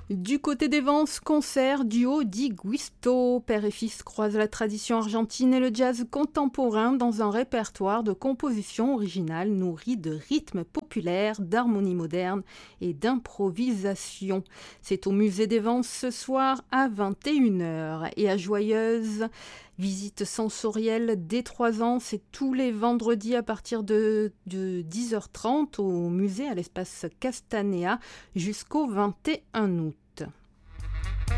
Du côté des Vence, concert duo di Guisto. Père et fils croisent la tradition argentine et le jazz contemporain dans un répertoire de compositions originales nourries de rythmes populaires, d'harmonie moderne et d'improvisation. C'est au musée des Vence ce soir à 21h. Et à Joyeuse, visite sensorielle dès 3 ans, c'est tous les vendredis à partir de 10h30 au musée à l'espace Castanea jusqu'au 21 août.